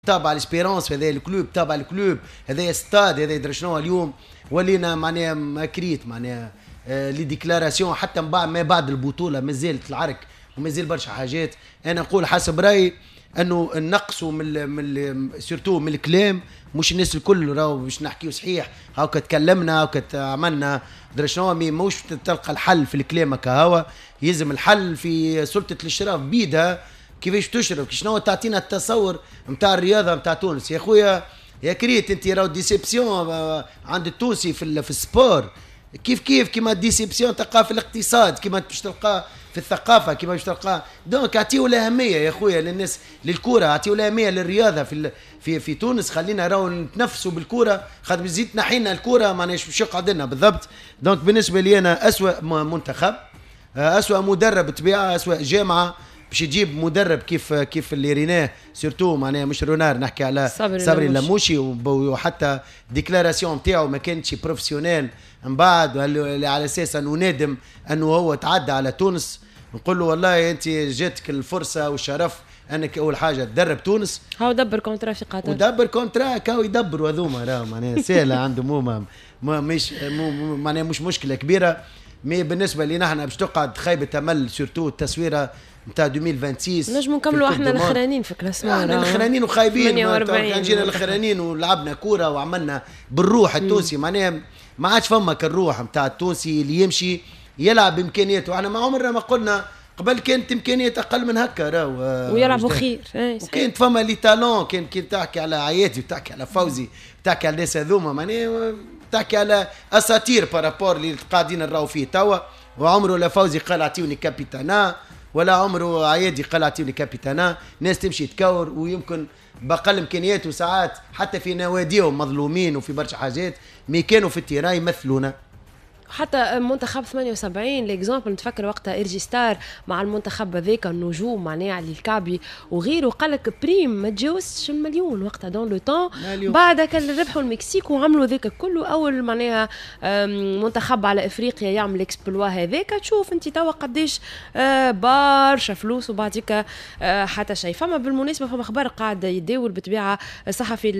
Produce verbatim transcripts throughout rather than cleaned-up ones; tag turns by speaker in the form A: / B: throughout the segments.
A: تابع لسبيرونس، هذا الكلوب تابع الكلوب، هذا ستاد، هذا يدري شنو اليوم ولينا معناها ماكريت معناها آه لي ديكلاراسيون حتى من بعد ما بعد البطوله مازالت العرك ومازال برشا حاجات. انا نقول حسب رايي انه نقصوا من من سورتو من الكلام، مش الناس الكل راهو باش نحكيو صحيح هاكا تكلمنا هاكا عملنا درا شنو، مش تلقى الحل في الكلام هكا، يلزم الحل في سلطه الاشراف بيدها كيفاش تشرف شنو تعطينا التصور نتاع الرياضه نتاع تونس. يا خويا يا كريت انت راهو ديسيبسيون عند التونسي في في السبور كيف كيف كيما ديسيبسيون تلقاه في الاقتصاد، كيما باش تلقاه في الثقافه، كيما باش تلقاه. دونك اعطيو الاهميه يا خويا للناس للكره، اعطيو الاهميه للرياضه في في في تونس. خلينا راهو نتنفسوا بالكره خاطر بزيد نحينا الكره ماناش باش يقعد لنا بالضبط. دونك بالنسبه لي انا اسوأ منتخب، اسوأ مدرب طبيعه، اسوأ جامعه باش تجيب مدرب كيف كيف اللي ريناه سورتو معناها مش رونار، نحكي على صبري, صبري اللموشي، وحتى ديكلاراسيون تاعو ما كانتش بروفيسيونيل من بعد على اساس انه نادم انه هو تعدى على تونس. نقول له والله انت جاتك الفرصه والشرف انك اول حاجه تدرب تونس،
B: هاو دبر كونترا في قطر
A: ودبر كونترا كاو يدبروا هذوما راهو معناها سهله عندهم هما مش معناها مش مشكله كبيره. مي بالنسبه لي نحن باش تقعد خيبه امل سورتو التصويره نتاع ألفين وستة
B: نجمو نكملوا احنا الاخرانيين في كلاسمان،
A: احنا الاخرانيين وخايبين كان جينا الاخرانيين ولعبنا كوره وعملنا بالروح التونسي معناها ما عادش فما كالروح نتاع التونسي اللي يمشي يلعب بامكانياته. احنا ما عمرنا ما قلنا قبل كانت امكانيات اقل من هكا راهو
B: ويلعبوا خير،
A: وكانت فما لي تالون، كان كي تحكي على عياتي وتحكي على فوزي تحكي على الناس هذوما معناها تحكي على اساطير بارابور اللي قاعدين نراو فيه توا. وعمره لا فوزي قال اعطيوني كابيتانا ولا عمره عيادي قال اعطيوني كابيتانا. ناس تمشي تكور ويمكن بقل امكانيات وساعات حتى في نواديهم مظلومين وفي برشا حاجات مي كانوا في التيران يمثلونا.
B: حتى منتخب ثمانية وسبعين لإكزامبل نتفكر وقتها إرجي ستار مع المنتخب هذاك النجوم معناها علي الكعبي وغيره قال لك بريم ما تجاوزش المليون وقتها دون لو طون. بعد كان ربحوا المكسيك وعملوا ذاك كله اول معناها منتخب على افريقيا يعمل اكسبلوا هذاك. تشوف انت توا قديش برشا فلوس وبعديك حتى شيء. فما بالمناسبه فما خبر قاعد يداول بطبيعه الصحفي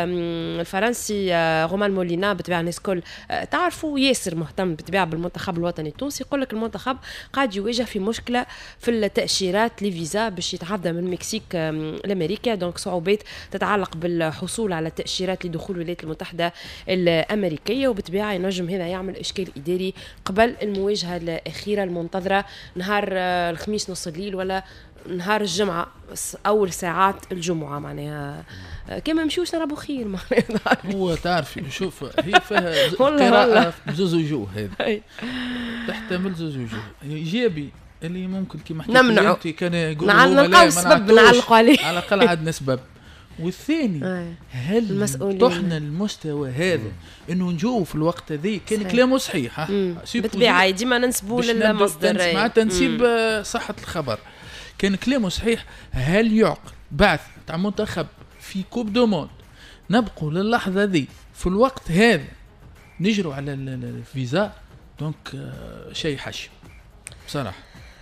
B: الفرنسي رومان مولينا بطبيعه الناس كل تعرفوا ياسر مهتم بتبيع بالمنتخب الوطني التونسي. يقول لك المنتخب قاعد يواجه في مشكله في التاشيرات لفيزا باش يتعدى من المكسيك لامريكا، دونك صعوبات تتعلق بالحصول على التاشيرات لدخول الولايات المتحده الامريكيه، وبطبيعه ينجم هذا يعمل اشكال اداري قبل المواجهه الاخيره المنتظره نهار الخميس نص الليل ولا نهار الجمعة أول ساعات الجمعة. معناها كما مشوش نربو خير معناها.
C: هو تعرف شوف هي فيها قراءة بزوز وجوه، هذا تحتمل زوز وجوه إيجابي اللي ممكن كما حكيت أنت كان يقولوا
B: نلقاو سبب نعلقوا عليه
C: على الأقل عندنا سبب. والثاني هل طحنا المستوى هذا انه نجو في الوقت هذا كان كلامه صحيح
B: بالطبيعه ديما ننسبوا للمصدر
C: مع تنسيب صحه الخبر. كان كلامه صحيح. هل يعقل بعث تاع منتخب في كوب دو موند نبقوا للحظه ذي في الوقت هذا نجروا على الفيزا؟ دونك شيء حش بصراحه،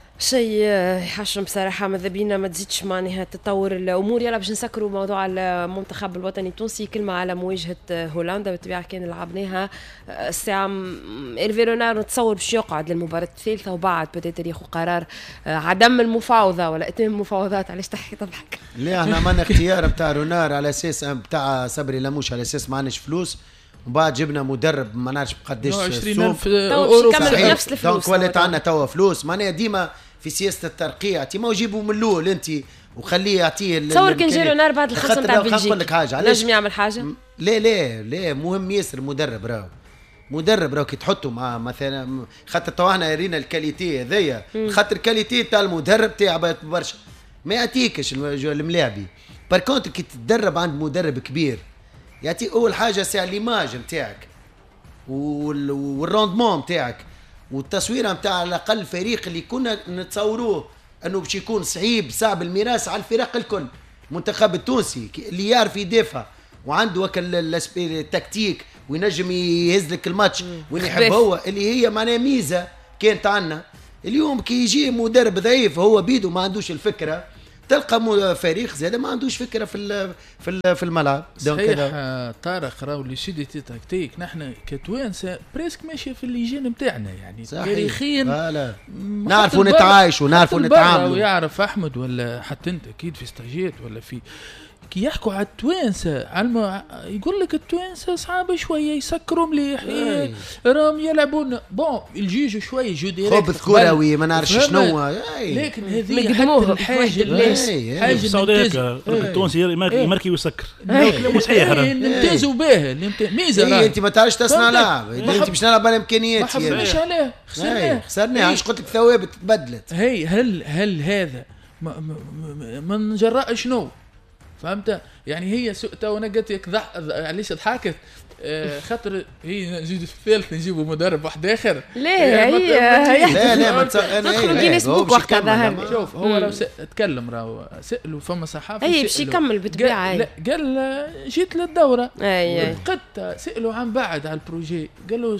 C: شيء
B: يحشم بصراحة. ماذا بينا ما تزيدش معناها تطور الأمور. يلا باش نسكروا موضوع المنتخب الوطني التونسي. كلمة على مواجهة هولندا بالطبيعة كان لعبناها الساعة إيرفيرونار نتصور باش يقعد للمباراة الثالثة وبعد بدأت ياخذ قرار عدم المفاوضة ولا إتمام المفاوضات. علاش تحكي تضحك؟
A: لا احنا عملنا اختيار بتاع رونار على أساس بتاع صبري لموش على أساس ما عندناش فلوس، وبعد جبنا مدرب ما نعرفش بقديش
C: عشرين ألف
B: أورو كمل نفس الفلوس.
A: دونك ولات عندنا توا فلوس معناها ديما في سياسة الترقيع تيما وجيبوا من الأول أنت وخليه يعطيه.
B: تصور كان جيرو نار بعد الخمسة نتاع بلجيكا
A: نقول لك حاجة علاش
B: نجم يعمل حاجة؟
A: لا لا لا مهم ياسر مدرب راهو مدرب راهو كي تحطه مع مثلا خاطر توا احنا يرينا الكاليتي هذيا خاطر الكاليتي تاع المدرب تاع برشا ما يعطيكش الملاعبي. باركونت كي تتدرب عند مدرب كبير يعطي أول حاجة ساعة ليماج نتاعك والروندمون نتاعك والتصويره نتاع على الاقل فريق اللي كنا نتصوروه انه باش يكون صعيب صعب الميراث على الفرق الكل. المنتخب التونسي اللي يعرف يدافع وعنده وكل التكتيك وينجم يهز لك الماتش وين يحب هو اللي هي معناها ميزه كانت عندنا. اليوم كي يجي مدرب ضعيف هو بيدو ما عندوش الفكره تلقى فريق زاد ما عندوش فكره في في في الملعب.
C: صحيح طارق راهو لي سيديتي تكتيك نحن كتوانسه بريسك ماشيه في الليجين نتاعنا يعني تاريخيا
A: نعرفوا نتعايشوا ونعرفوا نتعاملوا.
C: ويعرف احمد ولا حتى انت اكيد في استاجيت ولا في كي يحكوا على التوانسه على يقول لك التوانسه صعبه شويه يسكروا مليح راهم يلعبون بون الجيجوا شويه جو ديريكت
A: خبث كروي ما نعرفش شنو.
C: لكن هذه حتى الحاجه اللي
D: حاجه السعوديه التونسي يمركي ويسكر كلامه صحيح
C: نمتازوا به ميزه.
A: انت ما تعرفش تصنع لاعب انت باش نلعب على امكانيات
C: ما حبناش عليه خسرناه
A: خسرناه علاش قلت لك ثوابت تبدلت.
C: هي هل هل هذا من جراء شنو فهمت يعني هي تو انا قلت لك علاش ضحكت آه خاطر هي نزيد الثالث نجيبوا مدرب واحد اخر.
B: لا هي هي
A: لا لا ما
B: ندخلوا جينيس بوك وقتها ظهر.
C: شوف هو لو تكلم راهو سالوا فما صحافي
B: هي باش يكمل بالطبيعه.
C: لا قال جيت للدوره
B: اي
C: قد سالوا عن بعد على البروجي قالوا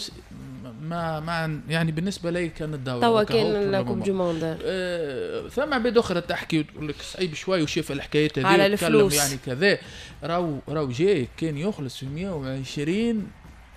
C: ما ما يعني بالنسبه لي كان الدوري
B: توا كان الكوب دو موند
C: أه ثم عباد اخرى تحكي وتقول لك صعيب شوي وشاف الحكايات هذه
B: على الفلوس
C: يعني كذا راهو راهو جاي كان يخلص في مئة وعشرين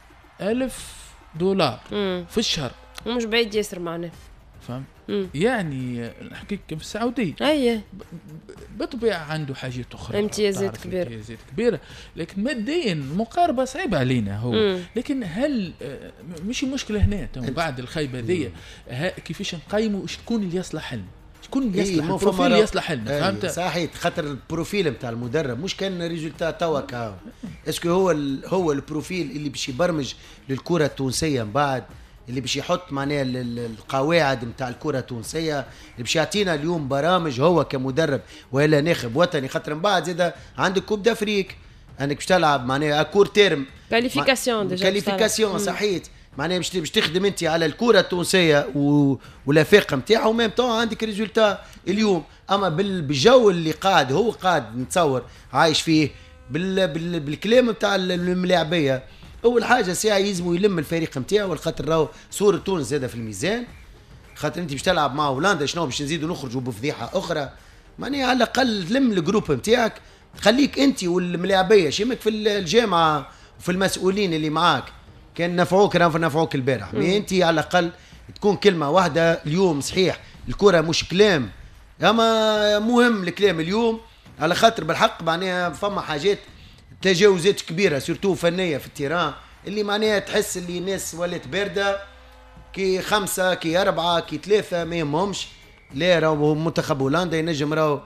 C: ألف دولار
B: مم.
C: في الشهر
B: ومش بعيد ياسر معنا
C: فهم يعني نحكيك في السعوديه
B: اي
C: بالطبيعه عنده حاجات اخرى
B: امتيازات كبيره
C: امتيازات كبيره لكن ماديا المقاربه صعيبه علينا هو مم. لكن هل مش المشكله هنا بعد الخيبه ذي كيفاش نقيموا واش تكون اللي يصلح لنا شكون اللي يصلح
A: إيه
C: البروفيل اللي يصلح لنا فهمت
A: صحيح خاطر البروفيل نتاع المدرب مش كان ريزولتا توا كاو اسكو هو ال هو البروفيل اللي باش يبرمج للكره التونسيه من بعد اللي باش يحط معناها القواعد نتاع الكره التونسيه اللي باش يعطينا اليوم برامج هو كمدرب ولا ناخب وطني خاطر من بعد زاد عندك كوب دافريك انك باش تلعب معناها اكور تيرم
B: كاليفيكاسيون ديجا
A: كاليفيكاسيون صحيح معناها باش باش تخدم انت على الكره التونسيه والافاق نتاعها وميم طون عندك ريزولتا اليوم. اما بالجو اللي قاعد هو قاعد نتصور عايش فيه بال بال بالكلام نتاع الملاعبيه اول حاجه ساعه يلزموا يلم الفريق نتاعو والخاطر راهو صوره تونس زاده في الميزان خاطر انت باش تلعب مع هولندا شنو باش نزيدوا نخرجوا بفضيحه اخرى معناها على الاقل لم الجروب نتاعك خليك انت والملاعبيه شيمك في الجامعه وفي المسؤولين اللي معاك كان نفعوك راه نفعوك البارح مي انت على الاقل تكون كلمه واحده اليوم صحيح الكره مش كلام اما مهم الكلام اليوم على خاطر بالحق معناها فما حاجات تجاوزات كبيره سورتو فنيه في التيران اللي معناها تحس اللي الناس ولات بارده كي خمسه كي اربعه كي ثلاثه ما يهمهمش لا راهو منتخب هولندا ينجم راهو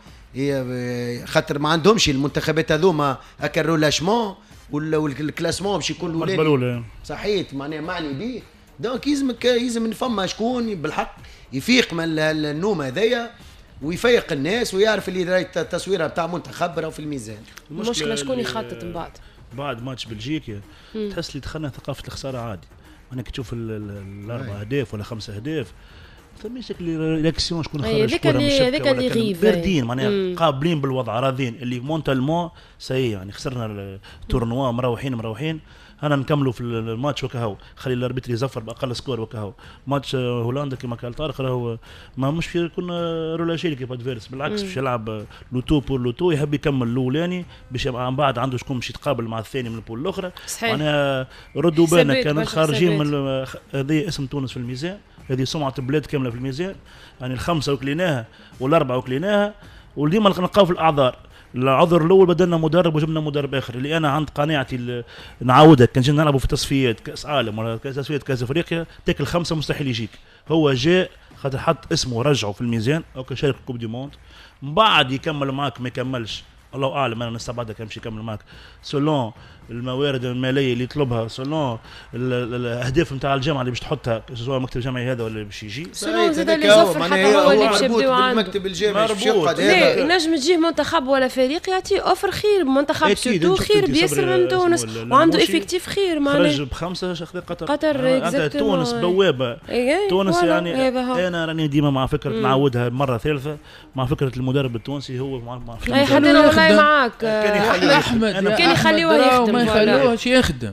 A: خاطر ما عندهمش المنتخبات هذوما هكا الرولاشمون والكلاسمون باش يكون الاولاني صحيح معناها معني به دونك يلزمك يلزم فما شكون بالحق يفيق من النوم هذايا ويفيق الناس ويعرف اللي راهي التصويره بتاع منتخب راهو في الميزان.
B: المشكله شكون يخطط من بعد
D: بعد ماتش بلجيكا تحس لي دخلنا ثقافه الخساره عادي انا كي تشوف الاربع اهداف ولا خمسه اهداف فماش اللي رياكسيون شكون خرج كره من الشبكه ولا كانوا باردين معناها قابلين بالوضع راضين اللي مونتالمون سي يعني خسرنا التورنوا مروحين مروحين انا نكملوا في الماتش وكهو خلي الاربيتري يزفر باقل سكور وكهو ماتش هولندا كما قال طارق راهو ما مش في كنا رولاشي كيف ادفيرس بالعكس باش يلعب لوتو بور لوتو يحب يكمل الاولاني باش من بعد عنده شكون باش يتقابل مع الثاني من البول الاخرى معناها ردوا بالنا كانوا خارجين من هذه اسم تونس في الميزان هذه سمعه بلاد كامله في الميزان يعني الخمسه وكليناها والاربعه وكليناها وديما نلقاو في الاعذار العذر الاول بدلنا مدرب وجبنا مدرب اخر اللي انا عند قناعتي نعاودك كان جينا نلعبوا في تصفيات كاس عالم ولا تصفيات كاس افريقيا تاكل خمسه مستحيل يجيك هو جاء خاطر حط اسمه ورجعه في الميزان او كشارك كوب دي موند من بعد يكمل معك ما يكملش الله اعلم انا نستبعدك كان يكمل معك سولون الموارد الماليه اللي يطلبها سولون الاهداف نتاع الجامعه اللي باش تحطها سواء المكتب الجامعي هذا ولا باش يجي
B: سولون زاد اللي زفر حتى هو اللي باش يبداو عنده
A: المكتب الجامعي باش يقعد
B: هذا نجم تجيه منتخب ولا فريق يعطي اوفر خير منتخب سورتو خير بياسر من تونس وعنده افكتيف خير معناها
D: خرج بخمسه خذ قطر
B: قطر
D: تونس بوابه تونس يعني انا راني ديما مع فكره نعاودها مره ثالثه مع فكره المدرب التونسي هو مع
B: اي حد والله معاك
C: كان يخلي احمد
B: كان يخليوه يخدم
C: ما يخلوهش يخدم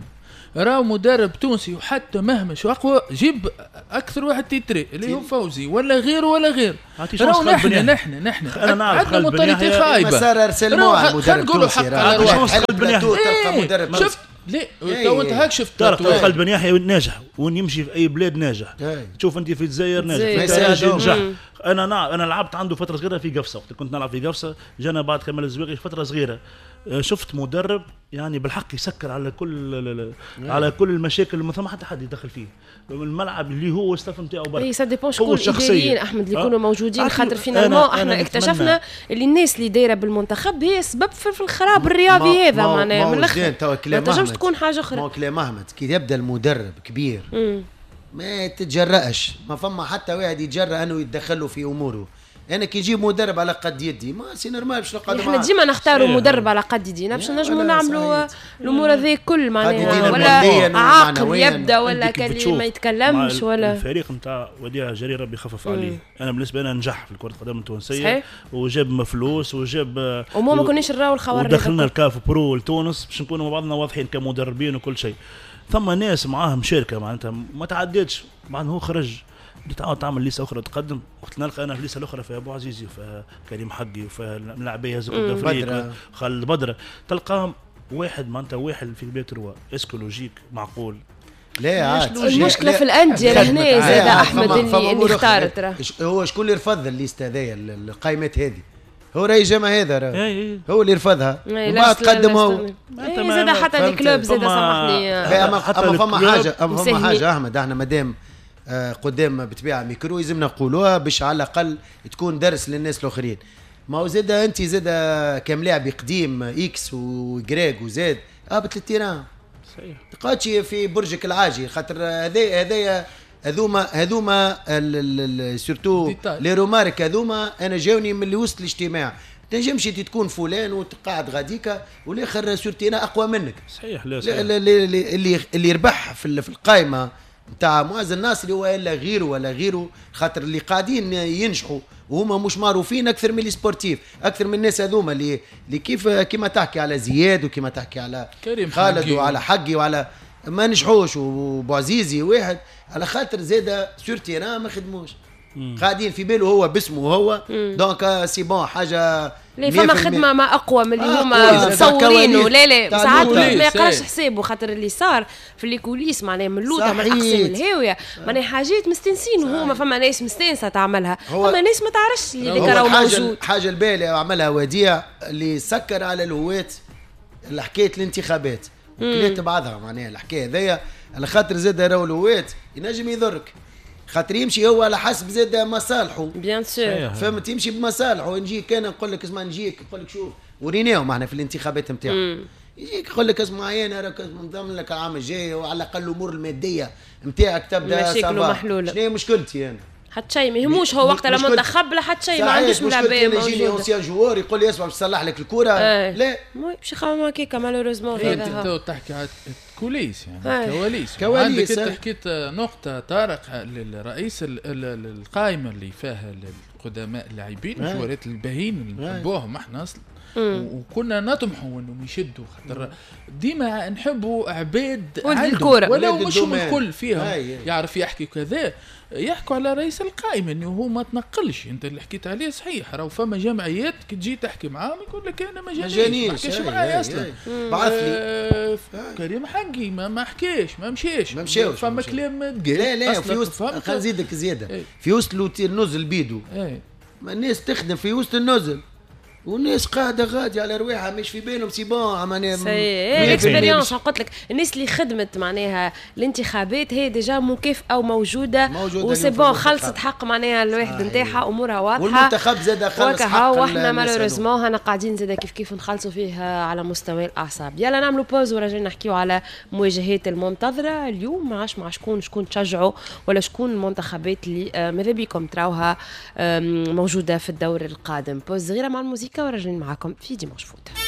C: راهو مدرب تونسي وحتى مهمش واقوى جيب اكثر واحد تيتري اللي هو فوزي ولا غيره ولا غير. راهو نحن نحن نحن
D: انا نعرف
C: عندنا مونتاليتي خايبه.
A: مسار ارسل مع المدرب التونسي
D: راه خالد بن يحيى
A: تلقى مدرب
C: شفت ليه تو انت هاك شفت
D: خالد بن يحيى ناجح وين يمشي في اي بلاد ناجح. تشوف انت في الجزائر ناجح نجح. انا نع... انا لعبت عنده فتره صغيره في قفصه وقت كنت نلعب في قفصه جانا بعد كمال الزواقي فتره صغيره. شفت مدرب يعني بالحق يسكر على كل على كل المشاكل ما ثم حتى حد يدخل فيه الملعب اللي هو الستاف نتاعو برك.
B: اي سا ديبون شكون الايديين احمد اللي يكونوا موجودين خاطر فينالمون احنا اكتشفنا اللي الناس اللي دايره بالمنتخب هي سبب في الخراب الرياضي هذا معناها من الاخر ما تنجمش تكون حاجه اخرى.
A: ما كلام احمد كي يبدا المدرب كبير مم. ما تتجرأش ما فما حتى واحد يتجرأ انه يتدخل في اموره. انا كي نجيب مدرب على قد يدي ما سي نورمال باش نقعد
B: احنا ديما نختاروا مدرب على قد يدينا باش نجموا نعملوا الامور هذي كل معناها ولا عاقل يبدا ولا كلمه ما يتكلمش ولا
D: الفريق نتاع وديع جري ربي يخفف عليه. انا بالنسبه لي نجح في كره القدم التونسيه وجاب فلوس وجاب
B: وما ما كناش نراو الخوارج
D: ودخلنا الكاف برو لتونس باش نكونوا مع بعضنا واضحين كمدربين وكل شيء. ثم ناس معاهم شركه معناتها ما تعديتش معناتها هو خرج تعاود تعمل ليسه اخرى تقدم وقت نلقى انا في الليسه الاخرى في ابو عزيزي وفي كريم حقي وفي لاعبيه زوج افريقيا خالد بدره تلقاهم واحد معناتها واحد في بيت روا اسكولوجيك معقول.
A: لا عاد
B: المشكله في الانديه لهنا زاد احمد اللي, اللي اختارت راه
A: هو شكون اللي رفض الليسته هذيا القائمات هذه هو راي جمع هذا راه هو اللي رفضها وما تقدم هو
B: زاد حتى الكلوب زاد سامحني
A: اما فما حاجه اما فما حاجه احمد احنا مادام آه قدام بطبيعه ميكرو لازم نقولوها باش على الاقل تكون درس للناس الاخرين. ما هو زاد انت زاد كملاعب قديم اكس وجريج وزاد هابط للتيران صحيح تقاتش في برجك العاجي خاطر هذا هذايا هذوما هذوما سورتو لي رومارك هذوما انا جاوني من اللي وسط الاجتماع تنجمش تكون فلان وتقعد غاديكا والاخر سورتينا اقوى منك صحيح. لا صحيح. اللي اللي اللي يربح في في القائمه نتاع معز الناصري ولا غيره ولا غيره خاطر اللي قاعدين ينجحوا وهما مش معروفين اكثر من السبورتيف اكثر من الناس هذوما اللي اللي كيف كيما تحكي على زياد وكيما تحكي على خالد حقي وعلى حقي وعلى ما نجحوش وبوعزيزي واحد على خاطر زاده سورتينا ما خدموش قاعدين في باله هو باسمه هو دونك سي بون حاجه
B: لا فما خدمه ما اقوى من اللي هما متصورينه. لا لا ساعات ما يقراش حسابه خاطر اللي صار في لي كوليس معناها من اللوطه من اقسام الهاويه معناها حاجات مستنسين وهما فما ناس مستنسه تعملها فما ناس ما تعرفش اللي راهو موجود.
A: حاجه البالي عملها وديع اللي سكر على الهواة حكايه الانتخابات وكلات بعضها معناها الحكايه هذيا على خاطر زاد راهو الهواة ينجم يضرك خاطر يمشي هو على حسب زاد مصالحه بيان سور فهمت يمشي بمصالحه. نجيك انا نقول لك اسمع نجيك نقول لك شوف وريناهم احنا في الانتخابات نتاعو يجيك يقول لك اسمع عيان راك نضمن لك العام الجاي وعلى الاقل الامور الماديه نتاعك تبدا
B: مشاكله محلوله.
A: شنو هي مشكلتي انا
B: حتى شيء ما يهموش هو وقت لما منتخب لا حتى شيء ما عندوش ملاعبيه موجوده. يجيني
A: اونسيان جوار يقول لي اسمع باش نصلح لك الكره
B: آه.
A: لا
B: باش يخمم هكاك مالوريزمون
C: هذا انت تحكي على كوليس يعني
B: آه.
C: كواليس
A: كواليس
C: انت حكيت نقطه طارق للرئيس القائمه اللي فيها القدماء اللاعبين الجوارات الباهين اللي نحبوهم احنا اصلا وكنا نطمحوا انهم يشدوا خاطر ديما نحبوا عباد
B: الكوره
C: ولو مش الكل فيهم يعرف يحكي كذا يحكوا على رئيس القائمه انه هو ما تنقلش. انت اللي حكيت عليه صحيح راهو فما جمعيات كي تجي تحكي معاهم يقول لك انا ما جانيش ما حكاش معايا اصلا
A: بعث لي
C: كريم حقي ما ما حكاش ما مشيش
A: ما مشاوش
C: فما كلام
A: تقال لا لا في وسط خلينا نزيدك زياده في وسط النزل بيدو ما الناس تخدم في وسط النزل والناس قاعده غاديه على رواحها مش في بالهم سي بون معناها
B: سي اكسبيريونس. قلت لك الناس اللي خدمت معناها الانتخابات هي ديجا مكافئه وموجوده وسي بون خلصت حق معناها الواحد نتاعها امورها واضحه
A: والمنتخب زاد خلص حق
B: واحنا مالوريزمون هنا قاعدين زاد كيف كيف نخلصوا فيها على مستوى الاعصاب. يلا نعملوا بوز وراجعين نحكيوا على مواجهات المنتظره اليوم معاش مع شكون شكون تشجعوا ولا شكون المنتخبات اللي ماذا بيكم تراوها موجوده في الدور القادم. بوز صغيره مع الموسيقى وراجعين معاكم في ديماش فوت.